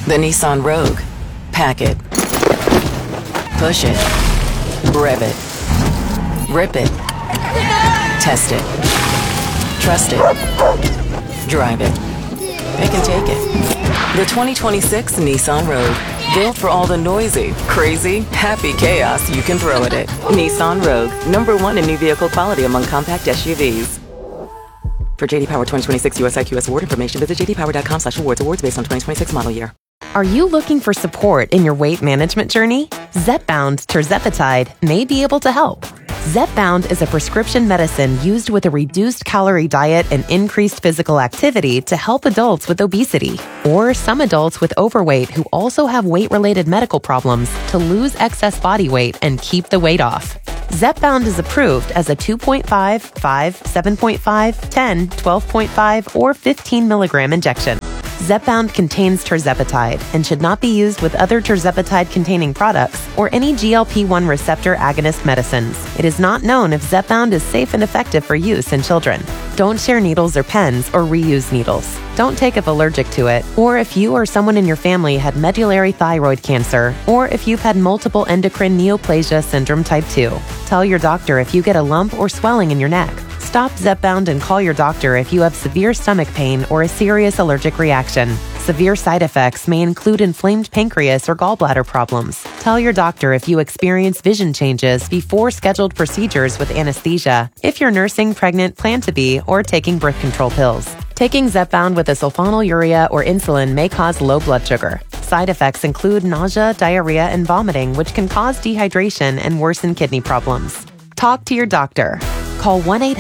The Nissan Rogue. Pack it. Push it. Rev it. Rip it. Test it. Trust it. Drive it. Pick and take it. The 2026 Nissan Rogue. Built for all the noisy, crazy, happy chaos you can throw at it. Nissan Rogue. #1 in new vehicle quality among compact SUVs. For JD Power 2026 US IQS award information, visit jdpower.com/awards. Awards based on 2026 model year. Are you looking for support in your weight management journey? Zepbound tirzepatide may be able to help. Zepbound is a prescription medicine used with a reduced calorie diet and increased physical activity to help adults with obesity or some adults with overweight who also have weight-related medical problems to lose excess body weight and keep the weight off. Zepbound is approved as a 2.5, 5, 7.5, 10, 12.5, or 15 milligram injection. Zepbound contains tirzepatide and should not be used with other tirzepatide-containing products or any GLP-1 receptor agonist medicines. It is not known if Zepbound is safe and effective for use in children. Don't share needles or pens or reuse needles. Don't take if allergic to it, or if you or someone in your family had medullary thyroid cancer, or if you've had multiple endocrine neoplasia syndrome type 2. Tell your doctor if you get a lump or swelling in your neck. Stop Zepbound and call your doctor if you have severe stomach pain or a serious allergic reaction. Severe side effects may include inflamed pancreas or gallbladder problems. Tell your doctor if you experience vision changes before scheduled procedures with anesthesia, if you're nursing, pregnant, plan to be, or taking birth control pills. Taking Zepbound with a sulfonylurea or insulin may cause low blood sugar. Side effects include nausea, diarrhea, and vomiting, which can cause dehydration and worsen kidney problems. Talk to your doctor. Call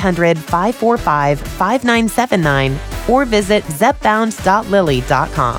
1-800-545-5979 or visit zepbound.lilly.com.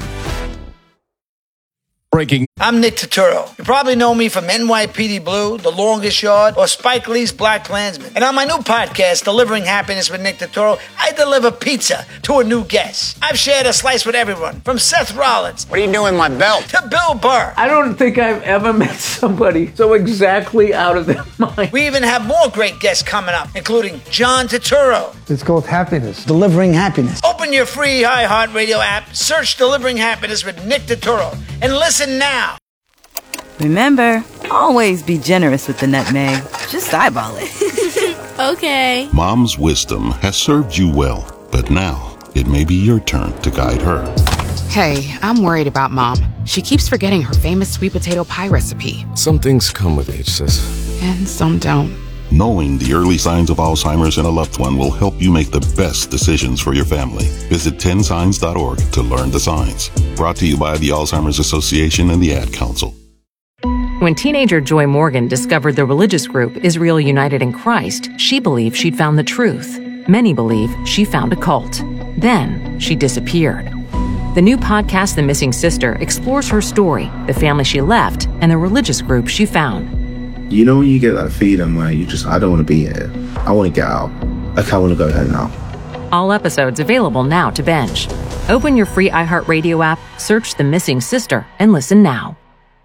Breaking. I'm Nick Turturro. You probably know me from NYPD Blue, The Longest Yard, or Spike Lee's BlacKkKlansman. And on my new podcast, Delivering Happiness with Nick Turturro, I deliver pizza to a new guest. I've shared a slice with everyone, from Seth Rollins. What are you doing with my belt? To Bill Burr. I don't think I've ever met somebody so exactly out of their mind. We even have more great guests coming up, including John Turturro. It's called Happiness. Delivering Happiness. Open your free iHeartRadio app, search Delivering Happiness with Nick Turturro, and listen now. Remember, always be generous with the nutmeg. Just eyeball it. Okay. Mom's wisdom has served you well, but now it may be your turn to guide her. Hey, I'm worried about Mom. She keeps forgetting her famous sweet potato pie recipe. Some things come with age, sis. And some don't. Knowing the early signs of Alzheimer's in a loved one will help you make the best decisions for your family. Visit 10signs.org to learn the signs. Brought to you by the Alzheimer's Association and the Ad Council. When teenager Joy Morgan discovered the religious group Israel United in Christ, she believed she'd found the truth. Many believe she found a cult. Then she disappeared. The new podcast, The Missing Sister, explores her story, the family she left, and the religious group she found. You know when you get that feeling where I don't want to be here. I want to get out. Like, I want to go there now. All episodes available now to binge. Open your free iHeartRadio app, search The Missing Sister, and listen now.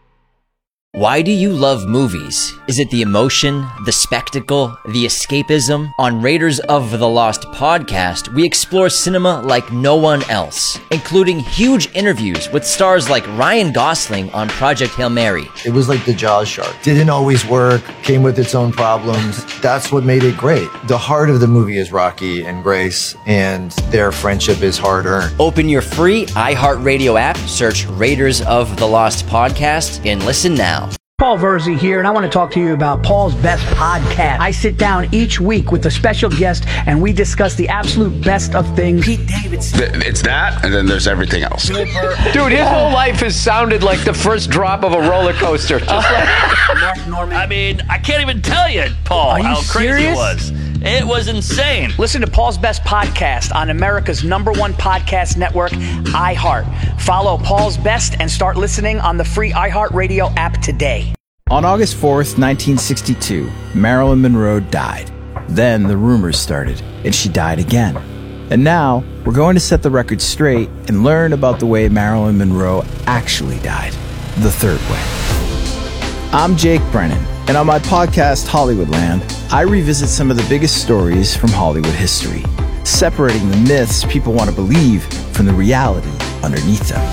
Why do you love movies? Is it the emotion, the spectacle, the escapism? On Raiders of the Lost podcast, we explore cinema like no one else, including huge interviews with stars like Ryan Gosling on Project Hail Mary. It was like the Jaws shark. Didn't always work, came with its own problems. That's what made it great. The heart of the movie is Rocky and Grace, and their friendship is hard-earned. Open your free iHeartRadio app, search Raiders of the Lost podcast, and listen now. Paul Verzi here, and I want to talk to you about Paul's Best Podcast. I sit down each week with a special guest, and we discuss the absolute best of things. Pete Davidson. It's that, and then there's everything else. Dude, his whole life has sounded like the first drop of a roller coaster. Just Mark Norman. I mean, I can't even tell you, Paul, how crazy it was. It was insane. Listen to Paul's Best Podcast on America's #1 podcast network, iHeart. Follow Paul's Best and start listening on the free iHeartRadio app today. On August 4th, 1962, Marilyn Monroe died. Then the rumors started, and she died again. And now, we're going to set the record straight and learn about the way Marilyn Monroe actually died, the third way. I'm Jake Brennan, and on my podcast, Hollywoodland, I revisit some of the biggest stories from Hollywood history, separating the myths people want to believe from the reality underneath them.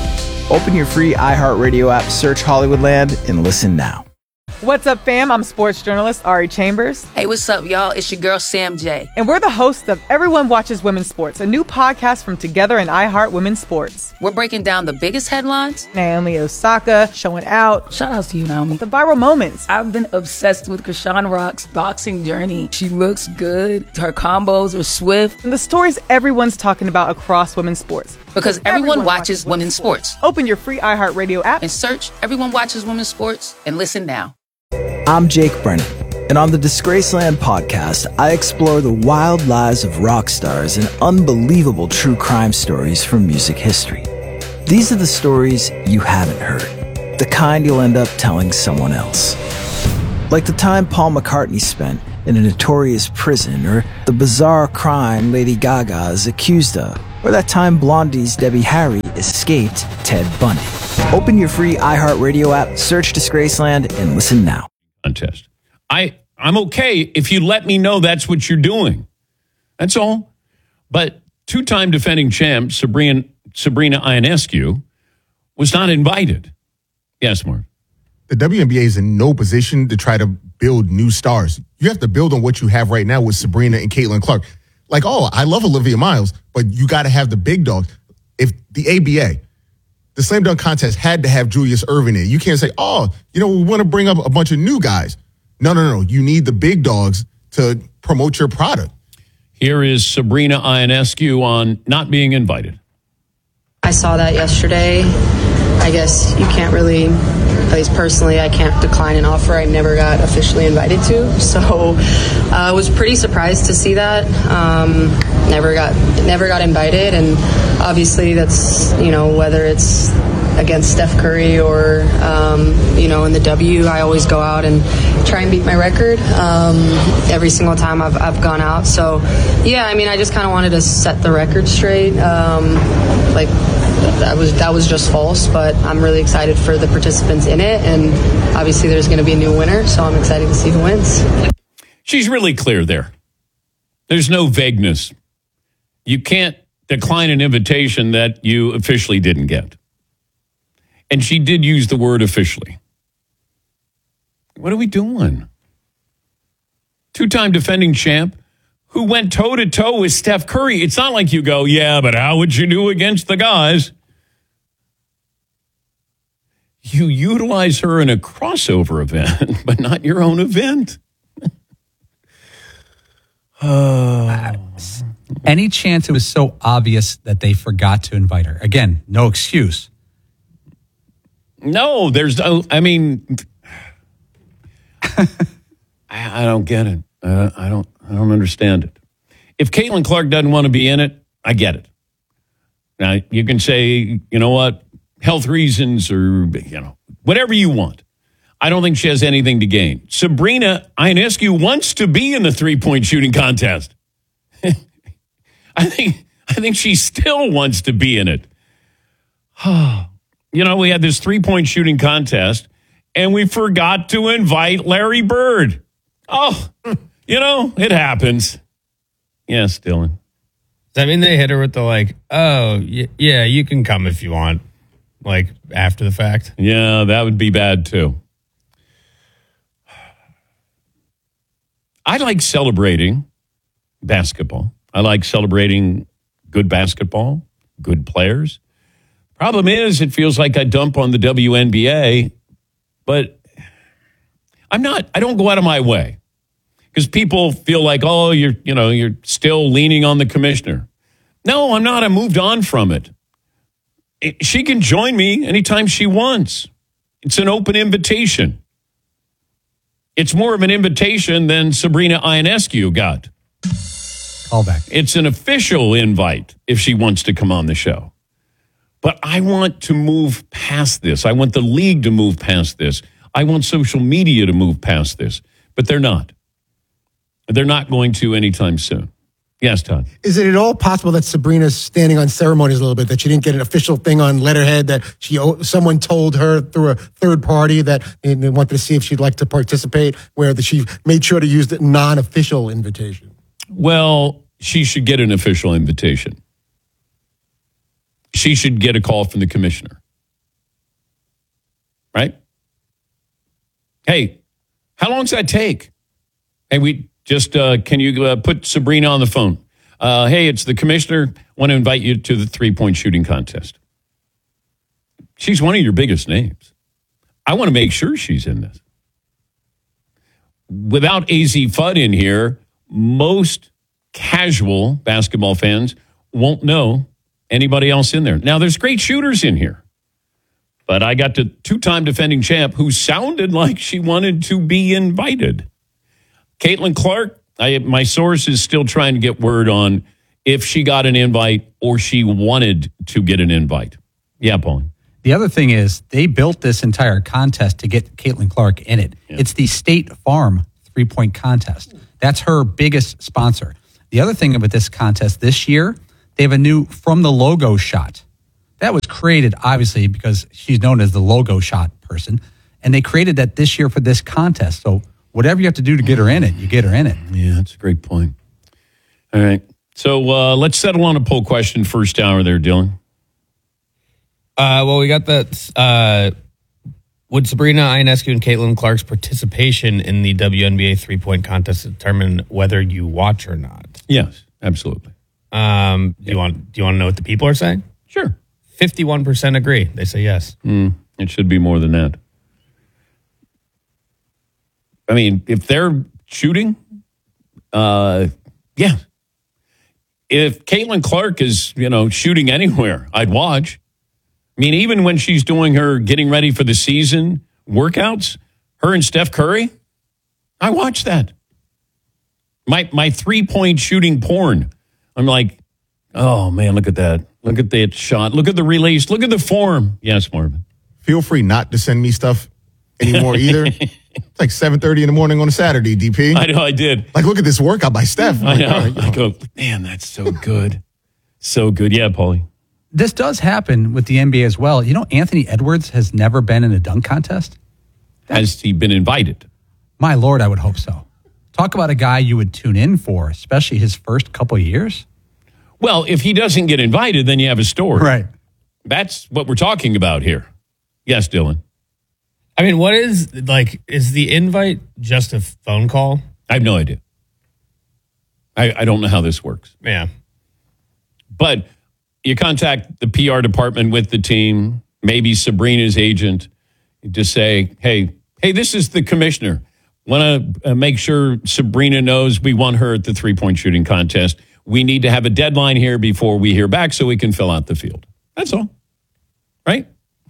Open your free iHeartRadio app, search Hollywoodland, and listen now. What's up, fam? I'm sports journalist Ari Chambers. Hey, what's up, y'all? It's your girl, Sam J. And we're the hosts of Everyone Watches Women's Sports, a new podcast from Together and iHeart Women's Sports. We're breaking down the biggest headlines. Naomi Osaka showing out. Shout out to you, Naomi. The viral moments. I've been obsessed with Krishan Rock's boxing journey. She looks good. Her combos are swift. And the stories everyone's talking about across women's sports. Because everyone watches women's sports. Open your free iHeartRadio app and search Everyone Watches Women's Sports and listen now. I'm Jake Brennan, and on the Disgraceland podcast, I explore the wild lives of rock stars and unbelievable true crime stories from music history. These are the stories you haven't heard, the kind you'll end up telling someone else. Like the time Paul McCartney spent in a notorious prison, or the bizarre crime Lady Gaga is accused of, or that time Blondie's Debbie Harry escaped Ted Bundy. Open your free iHeartRadio app, search Disgraceland, and listen now. Contest. I'm okay if you let me know that's what you're doing. That's all. But two-time defending champ Sabrina Ionescu was not invited. Yes, Mark. The WNBA is in no position to try to build new stars. You have to build on what you have right now with Sabrina and Caitlin Clark. Like, I love Olivia Miles, but you got to have the big dogs. If the ABA, the slam dunk contest had to have Julius Erving in it. You can't say, we want to bring up a bunch of new guys. No. You need the big dogs to promote your product. Here is Sabrina Ionescu on not being invited. I saw that yesterday. I guess you can't really, at least personally, I can't decline an offer I never got officially invited to. So I was pretty surprised to see that. Never got invited, and obviously that's, whether it's against Steph Curry or, in the W, I always go out and try and beat my record every single time I've gone out. So, I just kind of wanted to set the record straight. That was just false, but I'm really excited for the participants in it, and obviously there's going to be a new winner, so I'm excited to see who wins. She's really clear there. There's no vagueness. You can't decline an invitation that you officially didn't get. And she did use the word officially. What are we doing? Two-time defending champ who went toe-to-toe with Steph Curry. It's not like you go, but how would you do against the guys? You utilize her in a crossover event, but not your own event. Any chance it was so obvious that they forgot to invite her? Again, no excuse. No, there's no, I don't get it. I don't understand it. If Caitlin Clark doesn't want to be in it, I get it. Now, you can say, health reasons or, whatever you want. I don't think she has anything to gain. Sabrina Ionescu wants to be in the three-point shooting contest. I think she still wants to be in it. We had this three-point shooting contest, and we forgot to invite Larry Bird. It happens. Yes, Dylan. Does that mean they hit her with the you can come if you want, after the fact? Yeah, that would be bad too. I like celebrating basketball. I like celebrating good basketball, good players. Problem is, it feels like I dump on the WNBA, but I don't go out of my way. Because people feel like, you're still leaning on the commissioner. No, I'm not. I moved on from it. She can join me anytime she wants. It's an open invitation. It's more of an invitation than Sabrina Ionescu got. Call back. It's an official invite if she wants to come on the show. But I want to move past this. I want the league to move past this. I want social media to move past this. But they're not. They're not going to anytime soon. Yes, Todd. Is it at all possible that Sabrina's standing on ceremonies a little bit, that she didn't get an official thing on letterhead, that someone told her through a third party that they wanted to see if she'd like to participate, where she made sure to use the non-official invitation? Well, she should get an official invitation. She should get a call from the commissioner. right? Hey, how long does that take? Hey, we just, can you put Sabrina on the phone? Hey, it's the commissioner. Want to invite you to the 3-point shooting contest. She's one of your biggest names. I want to make sure she's in this. Without AZ Fudd in here, most casual basketball fans won't know anybody else in there. Now, there's great shooters in here. But I got to two-time defending champ who sounded like she wanted to be invited. Caitlin Clark, my source is still trying to get word on if she got an invite or she wanted to get an invite. Yeah, Pauline. The other thing is they built this entire contest to get Caitlin Clark in it. Yeah. It's the State Farm 3-point contest. That's her biggest sponsor. The other thing about this contest this year, they have a new From the Logo shot. That was created, obviously, because she's known as the logo shot person. And they created that this year for this contest. So whatever you have to do to get her in it, you get her in it. Yeah, that's a great point. All right. So let's settle on a poll question first hour there, Dylan. Well, we got that. Would Sabrina Ionescu and Caitlin Clark's participation in the WNBA 3-point contest determine whether you watch or not? Yes, absolutely. Do you want to know what the people are saying? Sure. 51% agree. They say yes. It should be more than that. I mean, if they're shooting, yeah. If Caitlin Clark is, shooting anywhere, I'd watch. I mean, even when she's doing her getting ready for the season workouts, her and Steph Curry, I watch that. My 3-point shooting porn. I'm like, oh, man, look at that. Look at that shot. Look at the release. Look at the form. Yes, Marvin. Feel free not to send me stuff anymore either. It's like 7:30 in the morning on a Saturday, DP. I know, I did. Like, look at this workout by Steph. I know. I go, man, that's so good. So good. Yeah, Paulie. This does happen with the NBA as well. Anthony Edwards has never been in a dunk contest. Has he been invited? My Lord, I would hope so. Talk about a guy you would tune in for, especially his first couple of years. Well, if he doesn't get invited, then you have a story. Right. That's what we're talking about here. Yes, Dylan. I mean, is the invite just a phone call? I have no idea. I don't know how this works. Yeah. But you contact the PR department with the team, maybe Sabrina's agent, to say, hey, this is the commissioner. Want to make sure Sabrina knows we want her at the 3-point shooting contest. We need to have a deadline here before we hear back so we can fill out the field. That's all. Right?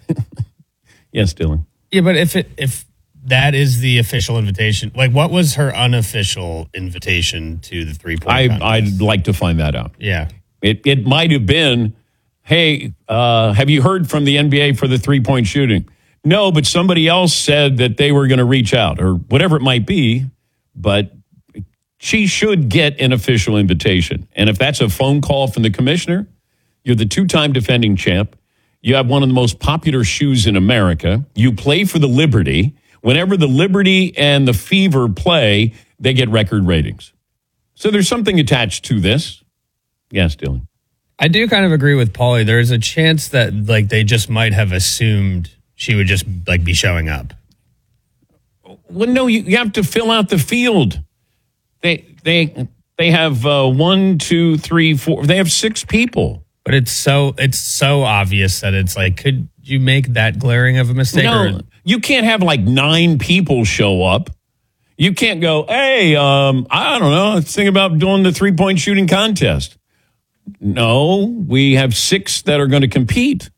Yes, Dylan. Yeah, but if that is the official invitation, what was her unofficial invitation to the 3-point contest? I'd like to find that out. Yeah. It might have been, hey, have you heard from the NBA for the 3-point shooting? No, but somebody else said that they were going to reach out or whatever it might be, but she should get an official invitation. And if that's a phone call from the commissioner, you're the 2-time defending champ. You have one of the most popular shoes in America. You play for the Liberty. Whenever the Liberty and the Fever play, they get record ratings. So there's something attached to this. Yes, Dylan. I do kind of agree with Paulie. There's a chance that they just might have assumed she would just be showing up. Well, no, you have to fill out the field. They have 1, 2, 3, 4. They have 6 people. But it's so obvious that it's could you make that glaring of a mistake? No, you can't have 9 people show up. You can't go, hey, I don't know, let's think about doing the 3-point shooting contest. No, we have 6 that are going to compete.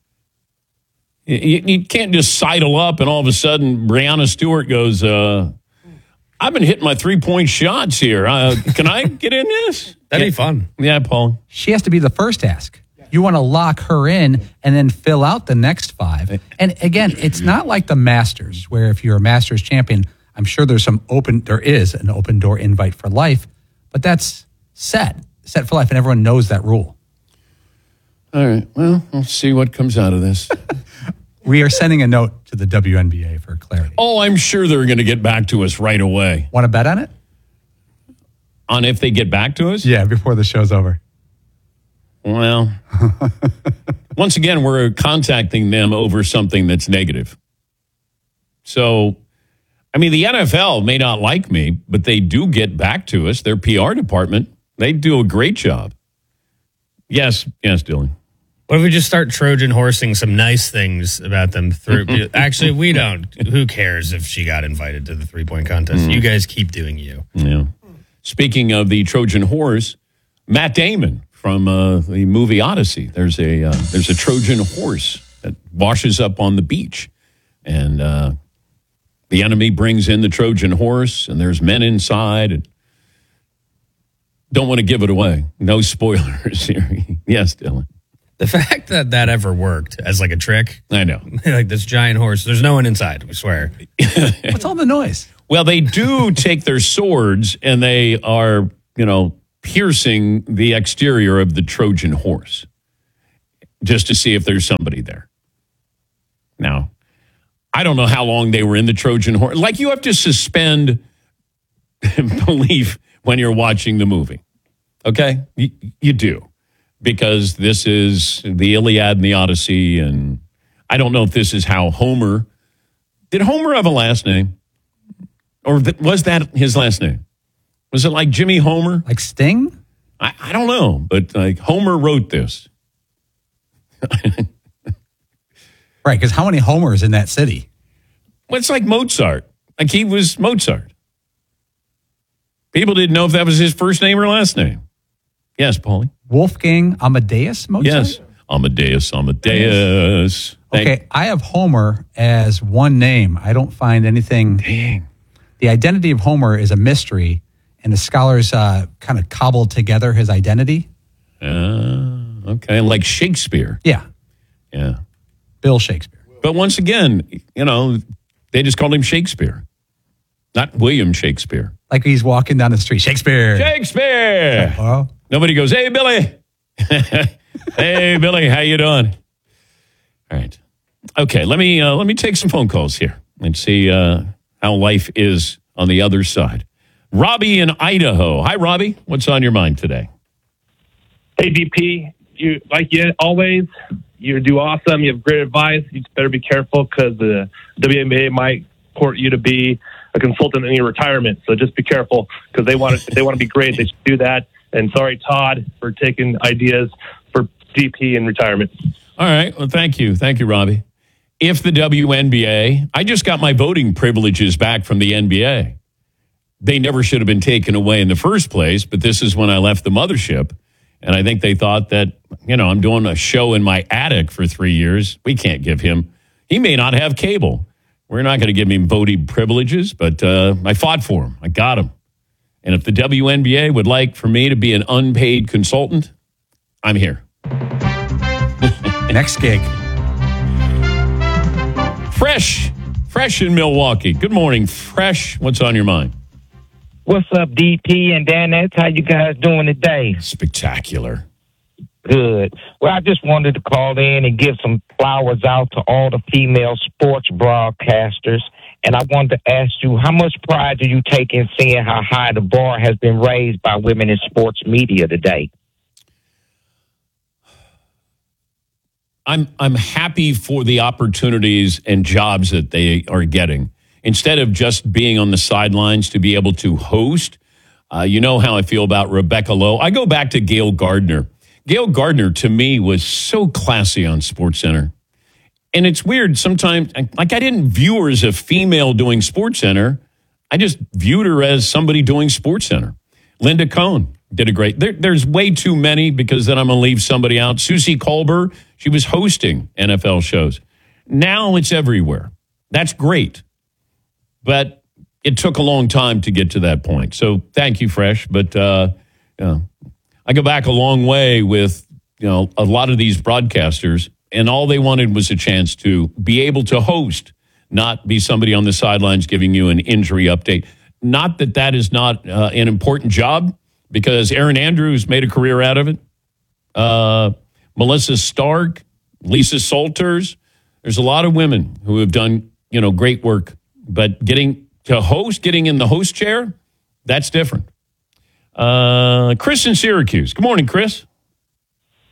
You can't just sidle up and all of a sudden Breanna Stewart goes, I've been hitting my 3-point shots here. Can I get in this? That'd be fun. Yeah, Paul. She has to be the first ask. You want to lock her in and then fill out the next 5. And again, it's not like the Masters, where if you're a Masters champion, I'm sure there is an open door invite for life, but that's set for life, and everyone knows that rule. All right. Well, we'll see what comes out of this. We are sending a note to the WNBA for clarity. Oh, I'm sure they're going to get back to us right away. Want to bet on it? On if they get back to us? Yeah, before the show's over. Well, once again, we're contacting them over something that's negative. So, I mean, the NFL may not like me, but they do get back to us. Their PR department, they do a great job. Yes, Dylan. What if we just start Trojan horsing some nice things about them through? Actually, we don't. Who cares if she got invited to the 3-point contest? You guys keep doing you. Yeah. Speaking of the Trojan horse, Matt Damon from the movie Odyssey. There's a Trojan horse that washes up on the beach, and the enemy brings in the Trojan horse, and there's men inside. And don't want to give it away. No spoilers here. Yes, Dylan. The fact that ever worked as like a trick. I know. Like this giant horse. There's no one inside, we swear. What's all the noise? Well, they do take their swords and they are, piercing the exterior of the Trojan horse just to see if there's somebody there. Now, I don't know how long they were in the Trojan horse. Like, you have to suspend belief when you're watching the movie. Okay? You do. Because this is the Iliad and the Odyssey, and I don't know if this is how Homer... Did Homer have a last name? Or was that his last name? Was it like Jimmy Homer? Like Sting? I don't know, but like Homer wrote this. Right, because how many Homers in that city? Well, it's like Mozart. Like he was Mozart. People didn't know if that was his first name or last name. Yes, Paulie. Wolfgang Amadeus Mozart? Yes, Amadeus. Okay, I have Homer as one name. I don't find anything. Dang. The identity of Homer is a mystery, and the scholars kind of cobbled together his identity. Okay, like Shakespeare. Yeah. Yeah. Bill Shakespeare. But once again, they just called him Shakespeare, not William Shakespeare. Like he's walking down the street. Shakespeare. Shakespeare. Nobody goes, hey, Billy. Hey, Billy, how you doing? All right. Okay, let me take some phone calls here and see how life is on the other side. Robbie in Idaho. Hi, Robbie. What's on your mind today? Hey, DP. You always, you do awesome. You have great advice. You just better be careful because the WNBA might court you to be a consultant in your retirement. So just be careful because if they want to be great, they should do that. And sorry, Todd, for taking ideas for DP in retirement. All right. Well, thank you. Thank you, Robbie. If the WNBA, I just got my voting privileges back from the NBA. They never should have been taken away in the first place, but this is when I left the mothership. And I think they thought that, I'm doing a show in my attic for 3 years. We can't give him. He may not have cable. We're not going to give him voting privileges, but I fought for him. I got him. And if the WNBA would like for me to be an unpaid consultant, I'm here. Next gig. Fresh in Milwaukee. Good morning, Fresh. What's on your mind? What's up, DP and Danettes? How you guys doing today? Spectacular. Good. Well, I just wanted to call in and give some flowers out to all the female sports broadcasters. And I wanted to ask you, how much pride do you take in seeing how high the bar has been raised by women in sports media today? I'm happy for the opportunities and jobs that they are getting. Instead of just being on the sidelines to be able to host, you know how I feel about Rebecca Lowe. I go back to Gail Gardner. Gail Gardner, to me, was so classy on SportsCenter. And it's weird sometimes, like I didn't view her as a female doing SportsCenter. I just viewed her as somebody doing SportsCenter. Linda Cohn did a great, there's way too many because then I'm going to leave somebody out. Susie Kolber, she was hosting NFL shows. Now it's everywhere. That's great. But it took a long time to get to that point. So thank you, Fresh. But I go back a long way with a lot of these broadcasters, and all they wanted was a chance to be able to host, not be somebody on the sidelines giving you an injury update. Not that that is not an important job, because Erin Andrews made a career out of it. Melissa Stark, Lisa Salters. There's a lot of women who have done great work. But getting in the host chair, that's different. Chris in Syracuse. Good morning, Chris.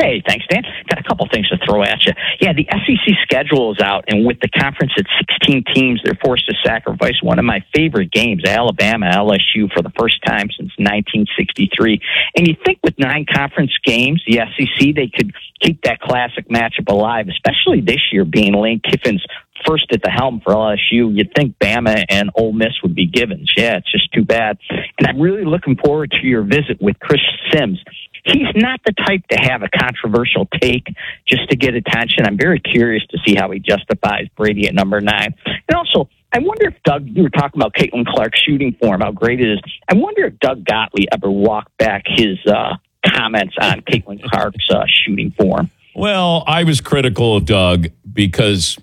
Hey, thanks, Dan. Got a couple things to throw at you. Yeah, the SEC schedule is out, and with the conference at 16 teams, they're forced to sacrifice one of my favorite games, Alabama-LSU, for the first time since 1963. And you think with 9 conference games, the SEC, they could keep that classic matchup alive, especially this year being Lane Kiffin's first at the helm for LSU. You'd think Bama and Ole Miss would be givens. Yeah, it's just too bad. And I'm really looking forward to your visit with Chris Sims. He's not the type to have a controversial take just to get attention. I'm very curious to see how he justifies Brady at number 9. And also, I wonder if Doug, you were talking about Caitlin Clark's shooting form, how great it is. I wonder if Doug Gottlieb ever walked back his comments on Caitlin Clark's shooting form. Well, I was critical of Doug because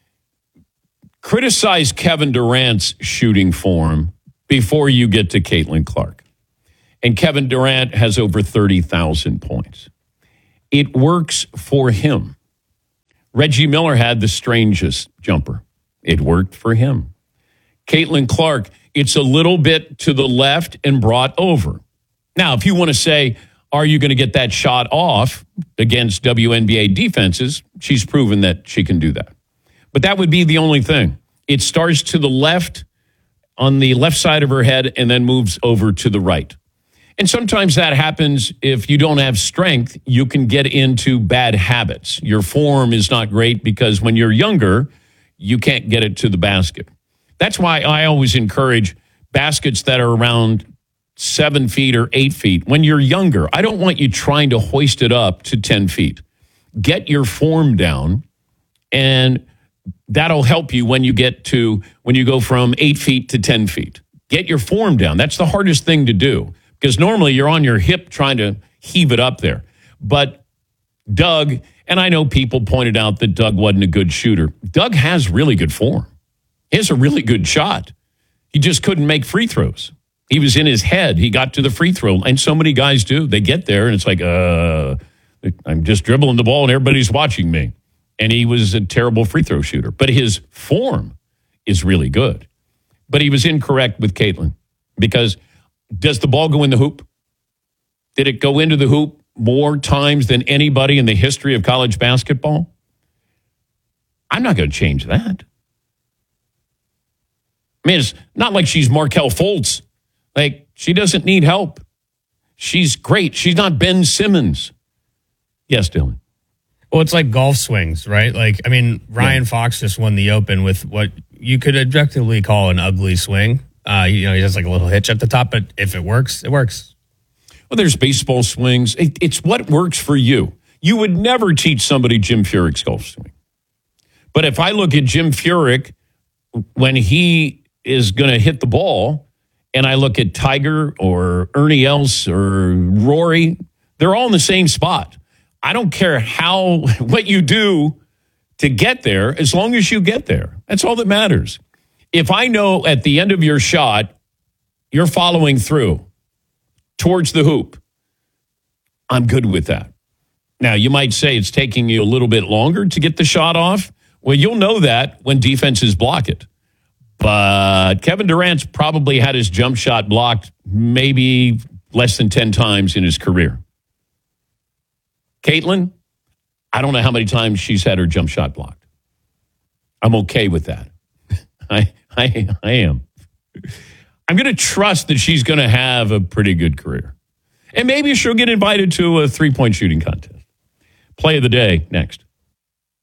criticize Kevin Durant's shooting form before you get to Caitlin Clark. And Kevin Durant has over 30,000 points. It works for him. Reggie Miller had the strangest jumper. It worked for him. Caitlin Clark, it's a little bit to the left and brought over. Now, if you want to say, are you going to get that shot off against WNBA defenses? She's proven that she can do that. But that would be the only thing. It starts to the left, on the left side of her head, and then moves over to the right. And sometimes that happens if you don't have strength, you can get into bad habits. Your form is not great because when you're younger, you can't get it to the basket. That's why I always encourage baskets that are around 7 feet or 8 feet. When you're younger, I don't want you trying to hoist it up to 10 feet. Get your form down, and that'll help you when you go from 8 feet to 10 feet. Get your form down. That's the hardest thing to do. Because normally you're on your hip trying to heave it up there. But Doug, and I know people pointed out that Doug wasn't a good shooter. Doug has really good form. He has a really good shot. He just couldn't make free throws. He was in his head. He got to the free throw. And so many guys do. They get there and it's like, I'm just dribbling the ball and everybody's watching me. And he was a terrible free throw shooter. But his form is really good. But he was incorrect with Caitlin because does the ball go in the hoop? Did it go into the hoop more times than anybody in the history of college basketball? I'm not going to change that. I mean, it's not like she's Markelle Fultz. Like, she doesn't need help. She's great. She's not Ben Simmons. Yes, Dylan. Well, it's like golf swings, right? Like, I mean, Ryan Fox just won the Open with what you could objectively call an ugly swing. He has like a little hitch at the top, but if it works, it works. Well, there's baseball swings. It's what works for you. You would never teach somebody Jim Furyk's golf swing. But if I look at Jim Furyk when he is going to hit the ball, and I look at Tiger or Ernie Els or Rory, they're all in the same spot. I don't care what you do to get there, as long as you get there. That's all that matters. If I know at the end of your shot, you're following through towards the hoop, I'm good with that. Now, you might say it's taking you a little bit longer to get the shot off. Well, you'll know that when defenses block it. But Kevin Durant's probably had his jump shot blocked maybe less than 10 times in his career. Caitlin, I don't know how many times she's had her jump shot blocked. I'm okay with that. I am. I'm going to trust that she's going to have a pretty good career. And maybe she'll get invited to a 3-point shooting contest. Play of the day next.